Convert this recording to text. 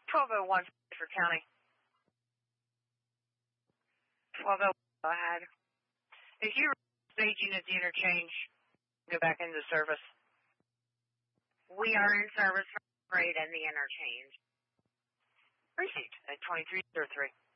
1201 for county. 1201, go ahead. If you're staging at the interchange, go back into service. We are in service right in the interchange. Received at 2303.